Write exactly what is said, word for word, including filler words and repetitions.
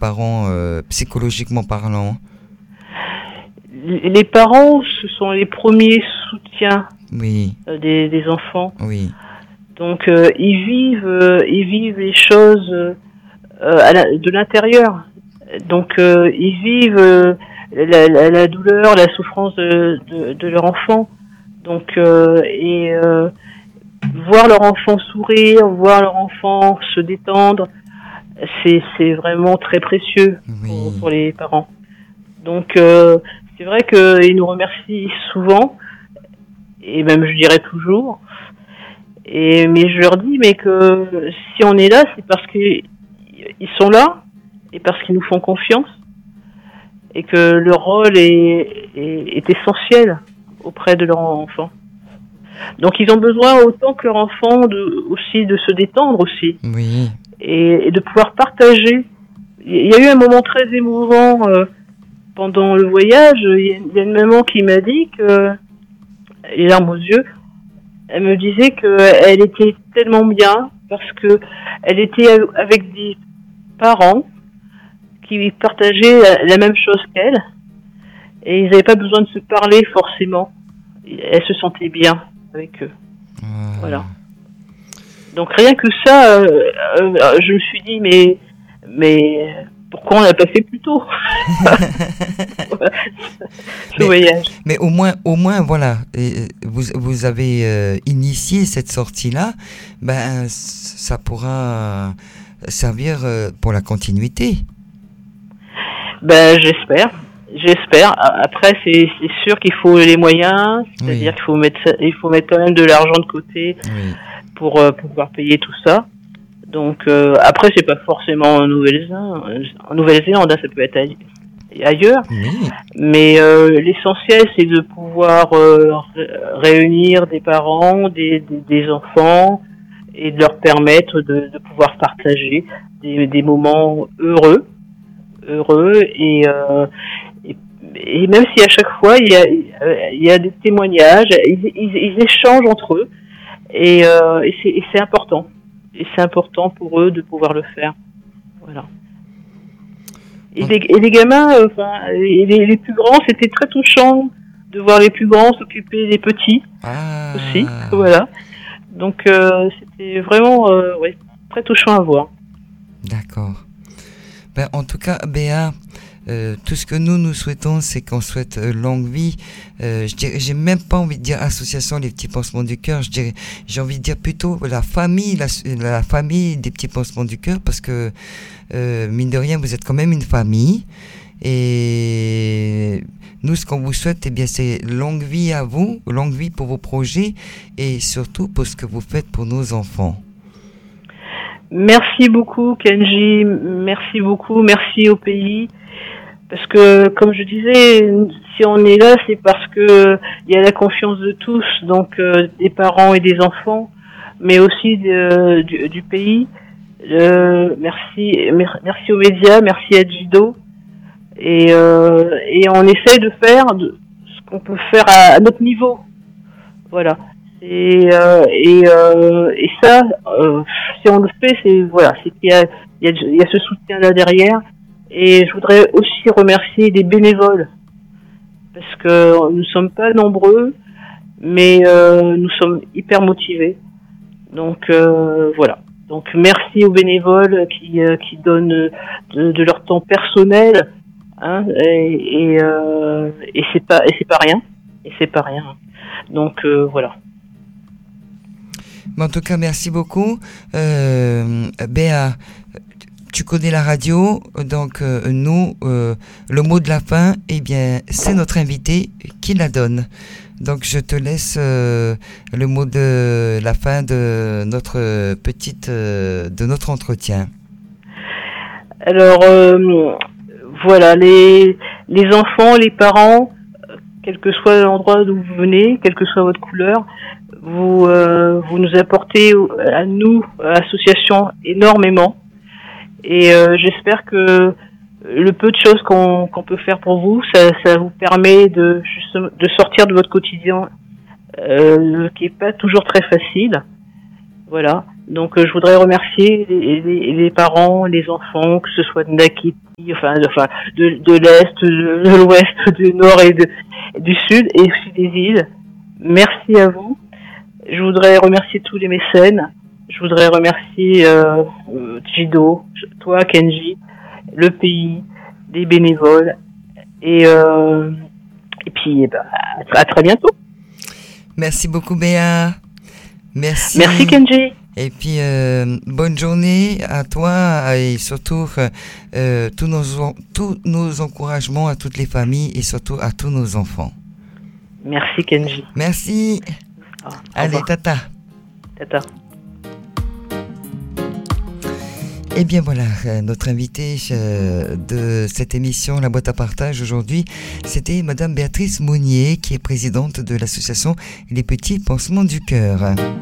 parents euh, psychologiquement parlant? Les parents, ce sont les premiers soutiens Oui. euh, des, des enfants. Oui. Donc euh, ils vivent, euh, ils vivent les choses euh, à la, de l'intérieur. Donc euh, ils vivent euh, la, la, la douleur, la souffrance de, de, de leur enfant. Donc euh, et euh, voir leur enfant sourire, voir leur enfant se détendre, c'est c'est vraiment très précieux Oui. pour, pour les parents. Donc euh, c'est vrai qu'ils nous remercient souvent, et même je dirais toujours. Et mais je leur dis mais que si on est là, c'est parce qu'ils sont là et parce qu'ils nous font confiance et que leur rôle est, est, est essentiel auprès de leur enfant. Donc ils ont besoin autant que leur enfant de, aussi de se détendre aussi. Oui. Et, et de pouvoir partager. Il y a eu un moment très émouvant euh, pendant le voyage. Il y, a, il y a une maman qui m'a dit que, les larmes aux yeux, elle me disait qu'elle était tellement bien parce que elle était avec des parents qui partageaient la, la même chose qu'elle et ils n'avaient pas besoin de se parler forcément. Elle se sentait bien avec eux. Euh... Voilà. Donc rien que ça, euh, euh, je me suis dit mais mais pourquoi on l'a pas fait plus tôt? Ce mais, voyage. Mais au moins, au moins, voilà, vous vous avez euh, initié cette sortie-là, ben ça pourra servir euh, pour la continuité. Ben j'espère, j'espère. Après c'est c'est sûr qu'il faut les moyens, c'est-à-dire oui. qu'il faut mettre il faut mettre quand même de l'argent de côté. Oui. Pour euh, pouvoir payer tout ça. Donc euh, après c'est pas forcément en Nouvelle-Zélande, en Nouvelle-Zélande ça peut être ailleurs, oui. mais euh, l'essentiel c'est de pouvoir euh, réunir des parents, des, des, des enfants et de leur permettre de, de pouvoir partager des, des moments heureux, heureux et, euh, et et même si à chaque fois il y a il y a des témoignages, ils, ils, ils échangent entre eux. Et, euh, et, c'est, et c'est important. Et c'est important pour eux de pouvoir le faire. Voilà. Et, des, et les gamins, euh, enfin, et les, les plus grands, c'était très touchant de voir les plus grands s'occuper des petits ah. aussi. Voilà. Donc euh, c'était vraiment euh, ouais, très touchant à voir. D'accord. Ben, en tout cas, Béa, Euh, tout ce que nous nous souhaitons, c'est qu'on souhaite euh, longue vie. Euh, je dirais, j'ai même pas envie de dire association les petits pansements du cœur. Je dirais, j'ai envie de dire plutôt la famille, la, la famille des petits pansements du cœur, parce que euh, mine de rien, vous êtes quand même une famille. Et nous, ce qu'on vous souhaite, eh bien, c'est longue vie à vous, longue vie pour vos projets, et surtout pour ce que vous faites pour nos enfants. Merci beaucoup, Kenji. Merci beaucoup. Merci au pays. Parce que, comme je disais, si on est là, c'est parce que il y a la confiance de tous, donc euh, des parents et des enfants, mais aussi de, du, du pays. Euh, merci, merci aux médias, merci à Jido, et euh, et on essaie de faire de, ce qu'on peut faire à, à notre niveau. Voilà. Et euh, et euh, et ça, euh, si on le fait, c'est voilà, c'est qu'il y a il y a, il y a ce soutien là derrière. Et je voudrais aussi remercier les bénévoles, parce que nous sommes pas nombreux, mais euh, nous sommes hyper motivés. Donc euh, voilà. Donc merci aux bénévoles qui euh, qui donnent de, de leur temps personnel, hein, et et, euh, et c'est pas et c'est pas rien, et c'est pas rien. Donc euh, voilà. En tout cas, merci beaucoup, euh, Béa. Tu connais la radio, donc euh, nous, euh, le mot de la fin, eh bien, c'est notre invité qui la donne. Donc, je te laisse euh, le mot de la fin de notre petite, euh, de notre entretien. Alors, euh, voilà, les les enfants, les parents, quel que soit l'endroit d'où vous venez, quelle que soit votre couleur, vous euh, vous nous apportez à nous, à l'association, énormément. Et euh, j'espère que le peu de choses qu'on, qu'on peut faire pour vous, ça, ça vous permet de, de sortir de votre quotidien, euh, qui est pas toujours très facile. Voilà. Donc euh, je voudrais remercier les, les, les parents, les enfants, que ce soit de Nakiti, enfin, de, enfin de, de l'Est, de, de l'Ouest, du Nord et de, du Sud, et aussi des îles. Merci à vous. Je voudrais remercier tous les mécènes. Je voudrais remercier euh, euh, Jido, toi Kenji, le pays, les bénévoles, et, euh, et puis eh ben, à très bientôt. Merci beaucoup Béa. Merci. Merci Kenji. Et puis euh, bonne journée à toi et surtout euh, tous nos tous nos encouragements à toutes les familles et surtout à tous nos enfants. Merci Kenji. Merci. Oh, allez tata. Tata. Eh bien voilà, notre invitée euh, de cette émission La Boîte à Partage aujourd'hui, c'était Madame Béatrice Monnier, qui est présidente de l'association Les Petits Pansements du Cœur.